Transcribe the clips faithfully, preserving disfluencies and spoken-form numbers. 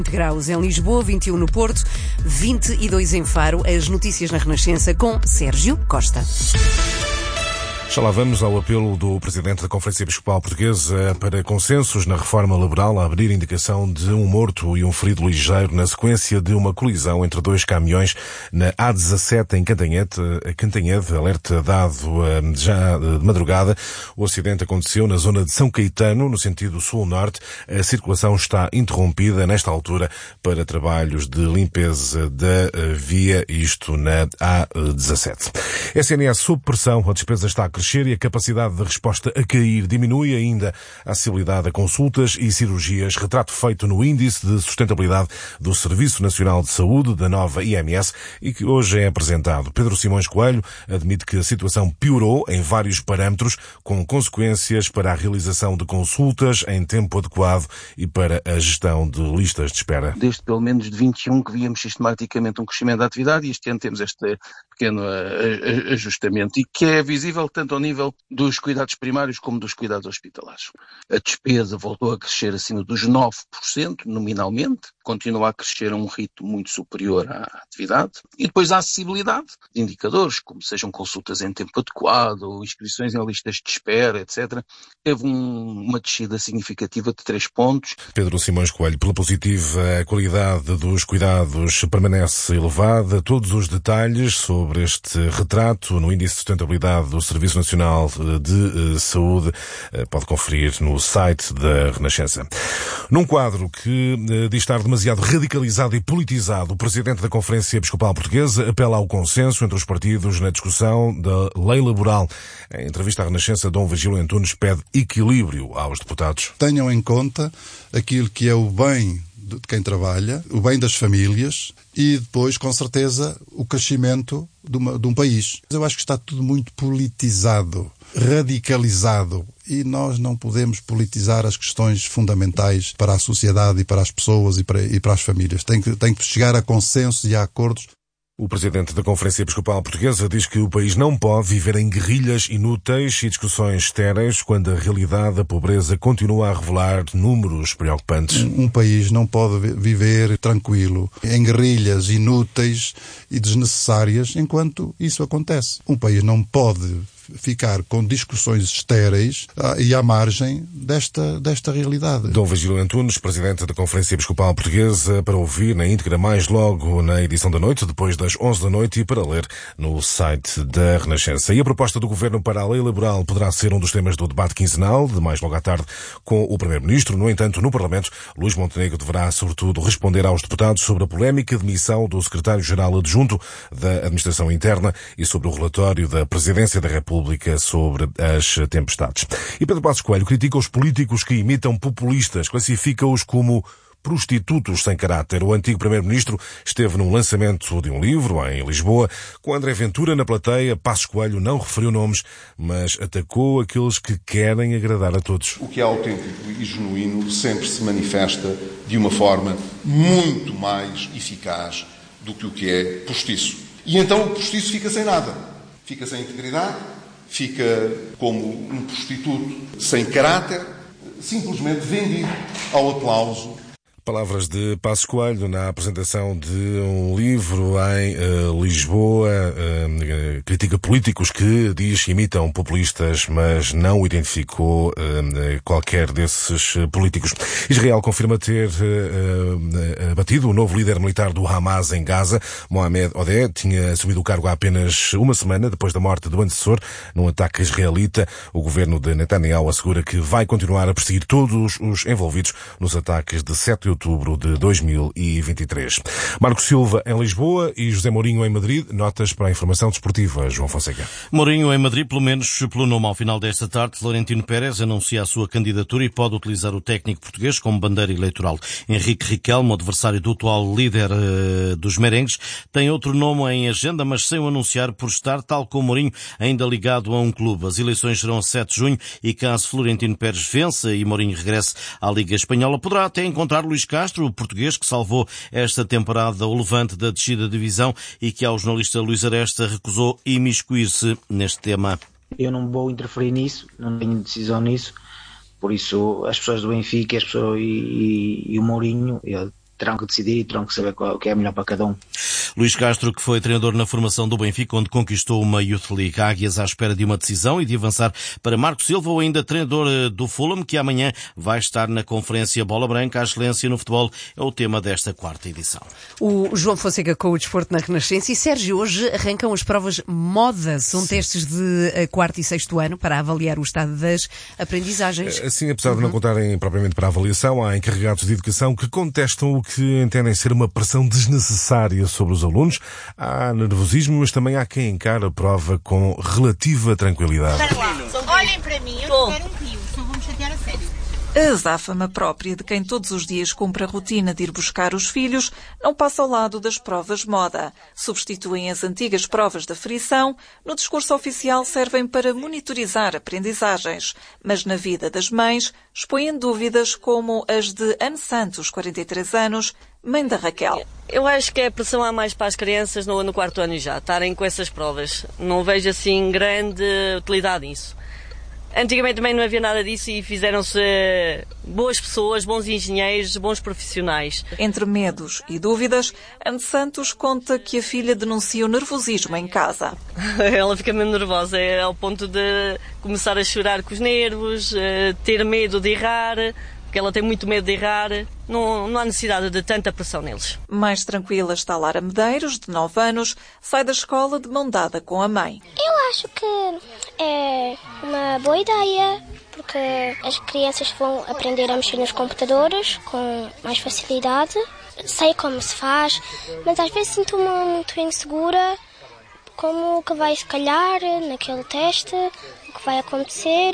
vinte graus em Lisboa, vinte e um no Porto, vinte e dois em Faro. As notícias na Renascença com Sérgio Costa. Já lá vamos ao apelo do Presidente da Conferência Episcopal Portuguesa para consensos na reforma laboral, a abrir indicação de um morto e um ferido ligeiro na sequência de uma colisão entre dois caminhões na A dezassete em Cantanhede, Cantanhede, alerta dado já de madrugada. O acidente aconteceu na zona de São Caetano, no sentido sul-norte. A circulação está interrompida nesta altura para trabalhos de limpeza da via, isto na A dezassete. S N S sob pressão, a despesa está a crescer e a capacidade de resposta a cair. Diminui ainda a acessibilidade a consultas e cirurgias, retrato feito no Índice de Sustentabilidade do Serviço Nacional de Saúde, da nova I M S, e que hoje é apresentado. Pedro Simões Coelho admite que a situação piorou em vários parâmetros, com consequências para a realização de consultas em tempo adequado e para a gestão de listas de espera. Desde pelo menos de vinte e um que víamos sistematicamente um crescimento da atividade, e este ano temos este pequeno ajustamento, e que é visível tanto ao nível dos cuidados primários como dos cuidados hospitalares. A despesa voltou a crescer acima dos nove por cento, nominalmente, continua a crescer a um ritmo muito superior à atividade. E depois a acessibilidade de indicadores, como sejam consultas em tempo adequado, inscrições em listas de espera, etcétera, teve um, uma descida significativa de três pontos. Pedro Simões Coelho, pela positiva, a qualidade dos cuidados permanece elevada. Todos os detalhes sobre este retrato no Índice de Sustentabilidade do Serviço Nacional de Saúde pode conferir no site da Renascença. Num quadro que diz estar demasiado radicalizado e politizado, o Presidente da Conferência Episcopal Portuguesa apela ao consenso entre os partidos na discussão da lei laboral. Em entrevista à Renascença, Dom Virgílio Antunes pede equilíbrio aos deputados. Tenham em conta aquilo que é o bem de quem trabalha, o bem das famílias e depois, com certeza, o crescimento de, uma, de um país. Eu acho que está tudo muito politizado, radicalizado, e nós não podemos politizar as questões fundamentais para a sociedade e para as pessoas e para, e para as famílias. Tem que, tem que chegar a consensos e a acordos. O Presidente da Conferência Episcopal Portuguesa diz que o país não pode viver em guerrilhas inúteis e discussões estéreis quando a realidade da pobreza continua a revelar números preocupantes. Um, um país não pode viver tranquilo em guerrilhas inúteis e desnecessárias enquanto isso acontece. Um país não pode ficar com discussões estéreis e à margem desta, desta realidade. Dom Virgílio Antunes, Presidente da Conferência Episcopal Portuguesa, para ouvir na íntegra mais logo na edição da noite, depois das onze da noite, e para ler no site da Renascença. E a proposta do Governo para a lei laboral poderá ser um dos temas do debate quinzenal, de mais logo à tarde, com o Primeiro-Ministro. No entanto, no Parlamento, Luís Montenegro deverá, sobretudo, responder aos deputados sobre a polémica demissão do Secretário-Geral Adjunto da Administração Interna e sobre o relatório da Presidência da República sobre as tempestades. E Pedro Passos Coelho critica os políticos que imitam populistas, classifica-os como prostitutos sem caráter. O antigo Primeiro-Ministro esteve num lançamento de um livro em Lisboa, com André Ventura na plateia. Passos Coelho não referiu nomes, mas atacou aqueles que querem agradar a todos. O que é autêntico e genuíno sempre se manifesta de uma forma muito mais eficaz do que o que é postiço. E então o postiço fica sem nada. Fica sem integridade, fica como um prostituto sem caráter, simplesmente vendido ao aplauso. Palavras de Passos Coelho na apresentação de um livro em uh, Lisboa. Uh, critica políticos que, diz, imitam populistas, mas não identificou uh, qualquer desses políticos. Israel confirma ter uh, uh, abatido o novo líder militar do Hamas em Gaza. Mohamed Odeh tinha assumido o cargo há apenas uma semana depois da morte do antecessor num ataque israelita. O governo de Netanyahu assegura que vai continuar a perseguir todos os envolvidos nos ataques de sete de outubro de dois mil e vinte e três. Marco Silva em Lisboa e José Mourinho em Madrid. Notas para a informação desportiva, João Fonseca. Mourinho em Madrid, pelo menos pelo nome ao final desta tarde. Florentino Pérez anuncia a sua candidatura e pode utilizar o técnico português como bandeira eleitoral. Henrique Riquelme, adversário do atual líder uh, dos merengues, tem outro nome em agenda, mas sem o anunciar por estar, tal como Mourinho, ainda ligado a um clube. As eleições serão a sete de junho e caso Florentino Pérez vença e Mourinho regresse à Liga Espanhola, poderá até encontrar Luís Castro, o português que salvou esta temporada o Levante da descida de divisão e que ao jornalista Luís Aresta recusou imiscuir-se neste tema. Eu não vou interferir nisso, não tenho decisão nisso, por isso as pessoas do Benfica as pessoas, e, e, e o Mourinho, ele terão que decidir e terão que saber qual, o que é melhor para cada um. Luís Castro, que foi treinador na formação do Benfica, onde conquistou uma Youth League. Águias à espera de uma decisão e de avançar para Marco Silva, ou ainda treinador do Fulham, que amanhã vai estar na conferência Bola Branca. A excelência no futebol é o tema desta quarta edição. O João Fonseca com o desporto na Renascença. E Sérgio, hoje arrancam as provas MODA. São Sim. testes de quarto e sexto ano para avaliar o estado das aprendizagens. Assim, apesar de não contarem propriamente para a avaliação, há encarregados de educação que contestam o que entendem ser uma pressão desnecessária sobre os alunos. Há nervosismo, mas também há quem encara a prova com relativa tranquilidade. Olhem para mim, eu não quero um rio, só vou me chatear a sério. A azáfama própria de quem todos os dias cumpre a rotina de ir buscar os filhos não passa ao lado das provas MODA. Substituem as antigas provas da frição, no discurso oficial servem para monitorizar aprendizagens, mas na vida das mães expõem dúvidas como as de Ana Santos, quarenta e três anos, mãe da Raquel. Eu acho que é a pressão há mais para as crianças no, no quarto ano já, estarem com essas provas. Não vejo assim grande utilidade nisso. Antigamente também não havia nada disso e fizeram-se boas pessoas, bons engenheiros, bons profissionais. Entre medos e dúvidas, Ana Santos conta que a filha denuncia o nervosismo em casa. Ela fica mesmo nervosa, é ao ponto de começar a chorar com os nervos, ter medo de errar, porque ela tem muito medo de errar. Não, não há necessidade de tanta pressão neles. Mais tranquila está Lara Medeiros, de nove anos, sai da escola de mão dada com a mãe. Eu acho que é uma boa ideia, porque as crianças vão aprender a mexer nos computadores com mais facilidade. Sei como se faz, mas às vezes sinto-me muito insegura como o que vai se calhar naquele teste, o que vai acontecer,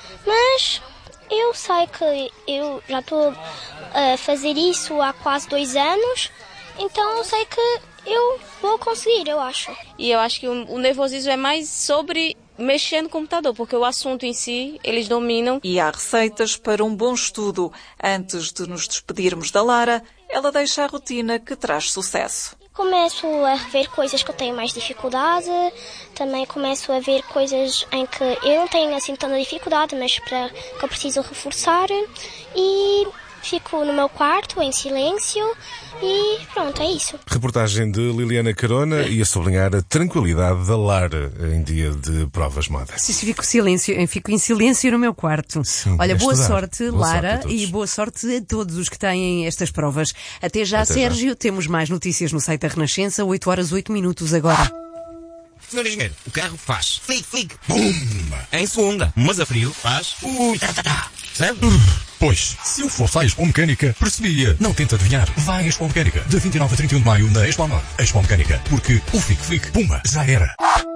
mas eu sei que eu já estou a fazer isso há quase dois anos, então eu sei que eu vou conseguir, eu acho. E eu acho que o, o nervosismo é mais sobre mexer no computador, porque o assunto em si, eles dominam. E há receitas para um bom estudo. Antes de nos despedirmos da Lara, ela deixa a rotina que traz sucesso. Começo a ver coisas que eu tenho mais dificuldade, também começo a ver coisas em que eu não tenho assim tanta dificuldade, mas para que eu preciso reforçar, e fico no meu quarto em silêncio e pronto, é isso. Reportagem de Liliana Carona e a sublinhar a tranquilidade da Lara em dia de provas MODA. Sim, fico, silêncio, fico em silêncio no meu quarto. Sim, Olha, boa estudar. sorte, boa Lara, sorte e boa sorte a todos os que têm estas provas. Até já, Até Sérgio. Já. Temos mais notícias no site da Renascença, oito horas oito minutos agora. Senhor engenheiro, o carro faz flic, flic, bum, em segunda, mas a frio faz ui, tá, tá, tá. Sabe? Pois, se eu fosse à Expo Mecânica, percebia. Não tenta adivinhar. Vai à Expo Mecânica, de vinte e nove a trinta e um de maio, na Expo Norte. Expo Mecânica, porque o flic, flic, puma, já era.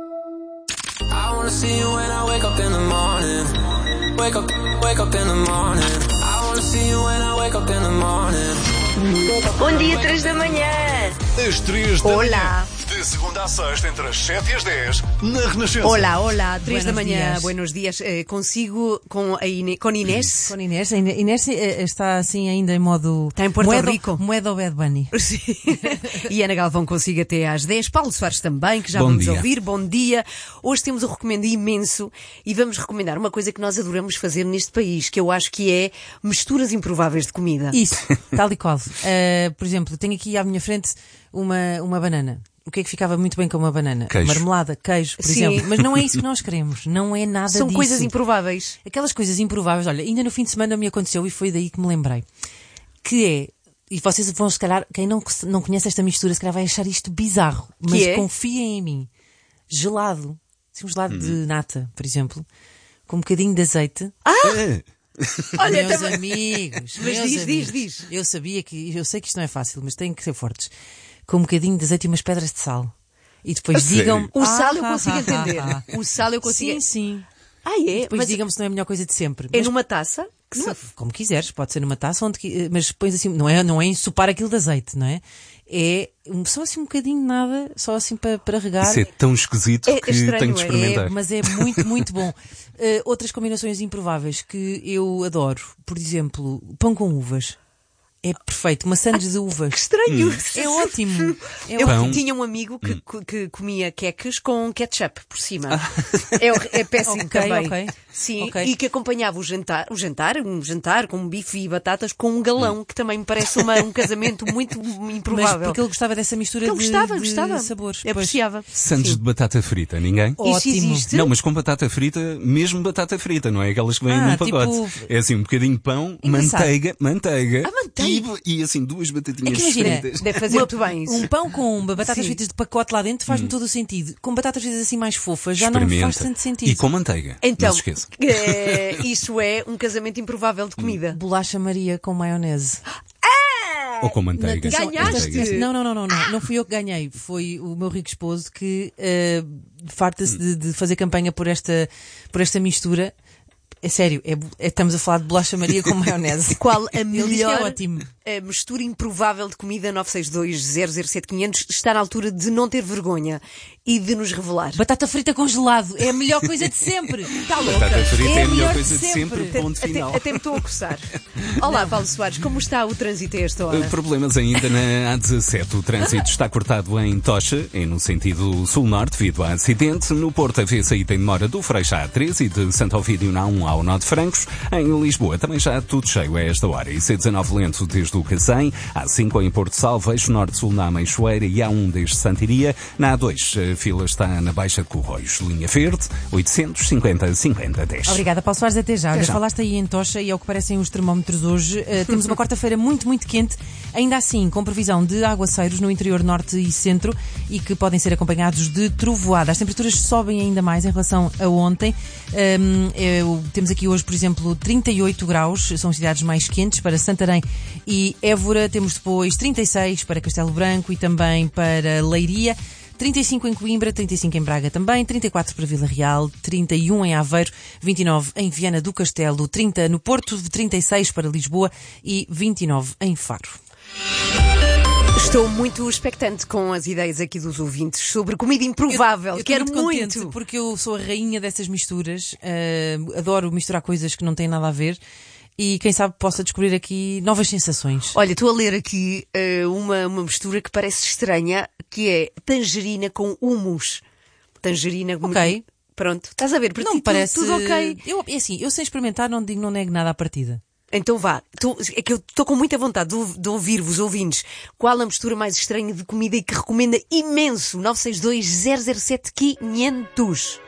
Bom dia, três da manhã. Às três da Olá. manhã. De segunda a sexta, entre as sete e as dez, na Renascença. Olá, olá, três Buenos da manhã, dias. buenos dias. Eh, consigo com a Inês, com Inês? Com Inês. A Inês eh, está assim ainda em modo... Está em Porto moedo, Rico. Moedo Bad Bunny. Sim. E Ana Galvão consigo até às dez. Paulo Soares também, que já Bom vamos dia. ouvir. Bom dia. Hoje temos um recomendo imenso e vamos recomendar uma coisa que nós adoramos fazer neste país, que eu acho que é misturas improváveis de comida. Isso, tal e qual. Uh, por exemplo, tenho aqui à minha frente uma, uma banana. O que é que ficava muito bem com uma banana? Queijo. Marmelada, queijo, por Sim. exemplo. Mas não é isso que nós queremos. Não é nada São disso. coisas improváveis. Aquelas coisas improváveis. Olha, ainda no fim de semana me aconteceu e foi daí que me lembrei. Que é, e vocês vão se calhar, quem não, não conhece esta mistura, se calhar vai achar isto bizarro. Que Mas é? confiem em mim. Gelado. Um gelado Hum. de nata, por exemplo. Com um bocadinho de azeite. Ah! É. Olha, meus também- amigos, Mas meus diz, amigos, diz, diz. Eu sabia que, eu sei que isto não é fácil, mas têm que ser fortes. Com um bocadinho de azeite e umas pedras de sal. E depois A digam... sério? O sal eu Ah, consigo ah, entender. ah, ah. O sal eu consigo... Sim, sim. Ah, é? Depois Mas digam-me se não é a melhor coisa de sempre. é Mas numa taça? Que numa- se- como quiseres, pode ser numa taça, onde, qui- mas pões assim, não é, não é ensopar aquilo de azeite, não é? É um- só assim um bocadinho de nada, só assim para, para regar. Isso é tão esquisito É que estranho, tenho de é? experimentar. É, mas é muito, muito bom. Uh, outras combinações improváveis que eu adoro, por exemplo, pão com uvas. É perfeito, maçãs de uvas. Que estranho. É ótimo. É Eu ótimo. tinha um amigo que, que comia queques com ketchup por cima. É, hor- é péssimo Ok, também. ok. Sim, Okay. e que acompanhava o jantar, o jantar, um jantar com um bife e batatas com um galão, que também me parece uma, um casamento muito improvável. Mas porque ele gostava dessa mistura Ele de, gostava, de gostava. sabores. Apreciava. Sandes de batata frita, ninguém? Isso existe? Não, mas com batata frita, mesmo batata frita, não é aquelas que vêm Ah, num pacote. tipo- É assim, um bocadinho de pão, Engraçado. manteiga, manteiga, Ah, manteiga. E, e assim duas É batatinhas que imagina, fritas. Deve fazer muito bem isso. um pão com batatas Sim. fritas de pacote lá dentro faz-me todo o sentido. Com batatas fritas assim mais fofas já não Experimenta. faz tanto sentido. E com manteiga, Então, não se esqueça. eh, isso é um casamento improvável de comida. Bolacha Maria com maionese. Ou com manteiga. Atenção, Ganhaste? esta- esta- Não, não, não, não, não. Não fui eu que ganhei. Foi o meu rico esposo que uh, farta-se de, de fazer campanha por esta, por esta mistura. É sério, é, é- estamos a falar de bolacha Maria com maionese. Qual a Ele diz que melhor é ótimo. a mistura improvável de comida? Nove seis dois zero zero sete quinze zero está na altura de não ter vergonha e de nos revelar. Batata frita congelado é a melhor coisa de sempre. Está louca? Batata frita é a melhor de coisa de sempre, ponto Até, final. até me estou a coçar. Olá, Paulo Soares, como está o trânsito a esta hora? Problemas ainda na A dezassete. O trânsito está cortado em Tocha, em no sentido sul-norte, devido a acidente. No Porto, havia saída em demora do Freixo A três e de Santo Ovídio na A um ao Nó de Francos. Em Lisboa, também já tudo cheio a esta hora. E C dezanove lento desde o Cacém. A cinco em Porto Salvo, eixo norte-sul na Ameixoeira e A um desde Santiria. Na A dois, a fila está na Baixa de Corroios. Linha verde, oitocentos e cinquenta, cinquenta, dez. Obrigada, Paulo Soares, até já. Até Olha, já. falaste aí em Tocha e ao que parecem os termómetros hoje, uh, temos uma quarta-feira muito, muito quente, ainda assim com previsão de aguaceiros no interior norte e centro e que podem ser acompanhados de trovoada. As temperaturas sobem ainda mais em relação a ontem. Um, eu, temos aqui hoje, por exemplo, trinta e oito graus, são as cidades mais quentes para Santarém e Évora. Temos depois trinta e seis para Castelo Branco e também para Leiria. trinta e cinco em Coimbra, trinta e cinco em Braga também, trinta e quatro para Vila Real, trinta e um em Aveiro, vinte e nove em Viana do Castelo, trinta no Porto, trinta e seis para Lisboa e vinte e nove em Faro. Estou muito expectante com as ideias aqui dos ouvintes sobre comida improvável. Eu, eu Quero muito muito. contente porque eu sou a rainha dessas misturas, uh, adoro misturar coisas que não têm nada a ver. E quem sabe possa descobrir aqui novas sensações. Olha, estou a ler aqui uh, uma, uma mistura que parece estranha, que é tangerina com hummus. Tangerina com... Ok. Pronto, estás a ver? Para Não ti me parece... tudo, tudo ok. Eu, é assim, eu sem experimentar não digo, não nego nada à partida. Então vá, tô, é que eu estou com muita vontade de, ouv- de ouvir-vos, ouvintes, qual a mistura mais estranha de comida e que recomenda imenso? nove seis dois zero zero sete quinhentos.